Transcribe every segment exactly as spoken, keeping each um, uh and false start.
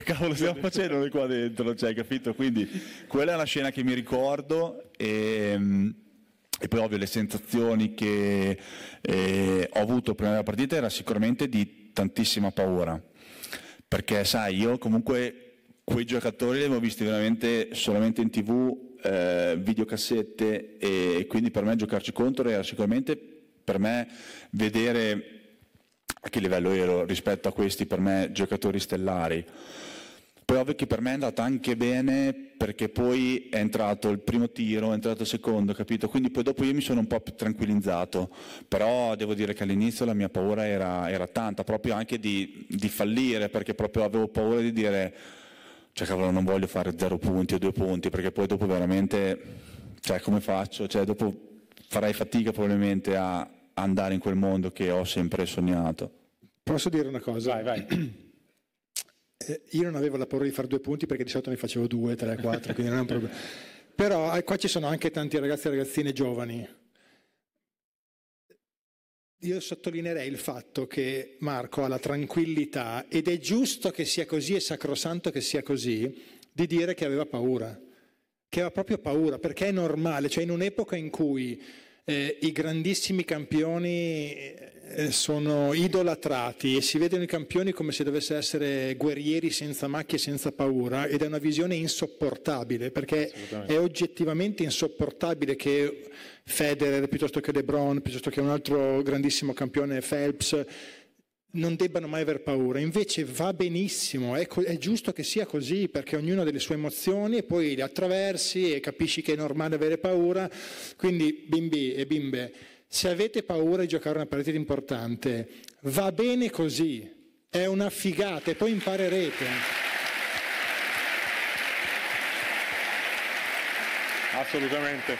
cavolo stiamo facendo noi qua dentro, cioè, capito? Quindi quella è una scena che mi ricordo e, e poi ovvio le sensazioni che eh, ho avuto prima della partita era sicuramente di tantissima paura, perché sai, io comunque quei giocatori li avevo visti veramente solamente in tv, eh, videocassette, e quindi per me giocarci contro era sicuramente, per me, vedere a che livello ero rispetto a questi per me giocatori stellari. Poi ovvio che per me è andata anche bene perché poi è entrato il primo tiro, è entrato il secondo, capito? Quindi poi dopo io mi sono un po' più tranquillizzato, però devo dire che all'inizio la mia paura era, era tanta, proprio anche di, di fallire, perché proprio avevo paura di dire, cioè cavolo non voglio fare zero punti o due punti, perché poi dopo veramente, cioè come faccio? Cioè dopo farai fatica probabilmente a andare in quel mondo che ho sempre sognato. Posso dire una cosa? Vai, vai. Eh, io non avevo la paura di fare due punti perché di solito ne facevo due, tre, quattro, quindi non è un problema. Però eh, qua ci sono anche tanti ragazzi e ragazzine giovani. Io sottolineerei il fatto che Marco ha la tranquillità, ed è giusto che sia così, è sacrosanto che sia così, di dire che aveva paura. Che aveva proprio paura, perché è normale, cioè in un'epoca in cui Eh, i grandissimi campioni eh, sono idolatrati e si vedono i campioni come se dovessero essere guerrieri senza macchie, senza paura, ed è una visione insopportabile, perché è oggettivamente insopportabile che Federer piuttosto che LeBron, piuttosto che un altro grandissimo campione Phelps non debbano mai aver paura. Invece va benissimo, è, è giusto che sia così, perché ognuno ha delle sue emozioni e poi le attraversi e capisci che è normale avere paura. Quindi bimbi e bimbe, se avete paura di giocare una partita importante, va bene così, è una figata e poi imparerete. Assolutamente.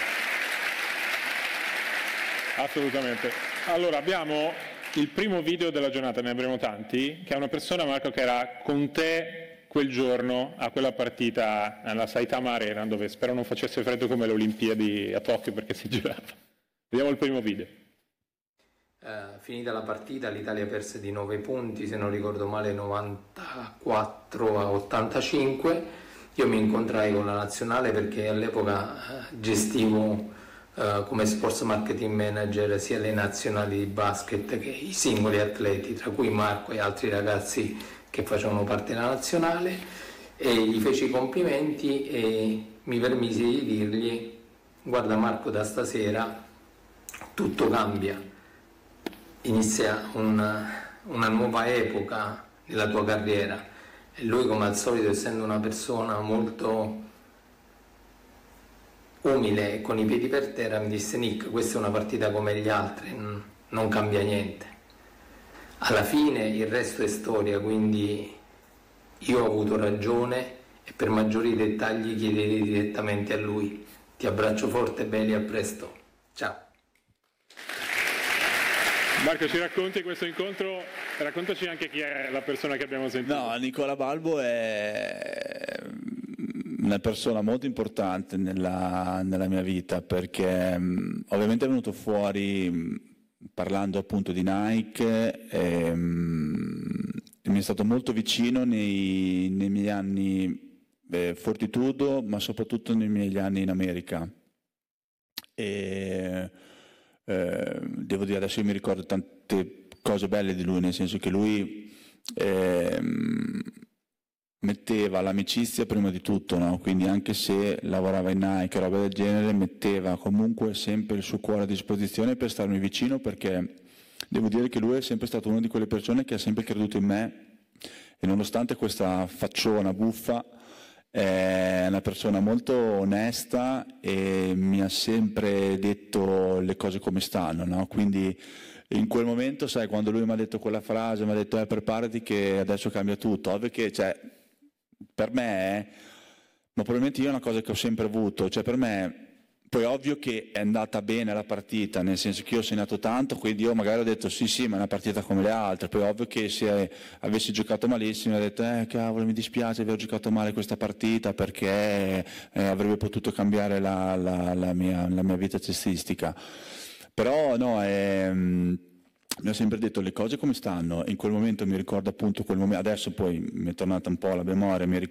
Assolutamente. Allora abbiamo il primo video della giornata, ne avremo tanti, che è una persona, Marco, che era con te quel giorno a quella partita alla Saitama Arena, dove spero non facesse freddo come le Olimpiadi a Tokyo perché si girava. Vediamo il primo video. Uh, finita la partita l'Italia perse di nove punti, se non ricordo male novantaquattro a ottantacinque. Io mi incontrai con la nazionale perché all'epoca uh, gestivo Uh, come sports marketing manager sia le nazionali di basket che i singoli atleti, tra cui Marco e altri ragazzi che facevano parte della nazionale, e gli feci i complimenti e mi permisi di dirgli: guarda Marco, da stasera tutto cambia, inizia una, una nuova epoca nella tua carriera. E lui, come al solito, essendo una persona molto umile e con i piedi per terra, mi disse: Nick, questa è una partita come gli altri, non cambia niente. Alla fine il resto è storia, quindi io ho avuto ragione e per maggiori dettagli chiedete direttamente a lui. Ti abbraccio forte, Beli, a presto. Ciao. Marco, ci racconti questo incontro? Raccontaci anche chi è la persona che abbiamo sentito. No, Nicola Balbo è una persona molto importante nella, nella mia vita, perché mh, ovviamente è venuto fuori mh, parlando appunto di Nike e, mh, e mi è stato molto vicino nei, nei miei anni eh, Fortitudo, ma soprattutto nei miei anni in America. E eh, devo dire, adesso io mi ricordo tante cose belle di lui, nel senso che lui eh, metteva l'amicizia prima di tutto, no? Quindi anche se lavorava in Nike e roba del genere, metteva comunque sempre il suo cuore a disposizione per starmi vicino, perché devo dire che lui è sempre stato una di quelle persone che ha sempre creduto in me, e nonostante questa facciona buffa è una persona molto onesta e mi ha sempre detto le cose come stanno, no? Quindi in quel momento, sai, quando lui mi ha detto quella frase, mi ha detto eh, preparati che adesso cambia tutto, ovvio che, cioè, per me, eh, ma probabilmente io è una cosa che ho sempre avuto, cioè per me, poi ovvio che è andata bene la partita, nel senso che io ho segnato tanto, quindi io magari ho detto sì sì, ma è una partita come le altre, poi ovvio che se avessi giocato malissimo, ho detto eh cavolo, mi dispiace aver giocato male questa partita perché eh, avrebbe potuto cambiare la, la, la, mia, la mia vita cestistica. Però no, è, mi ha sempre detto le cose come stanno, e in quel momento mi ricordo appunto quel momento, adesso poi mi è tornata un po' la memoria, mi ricordo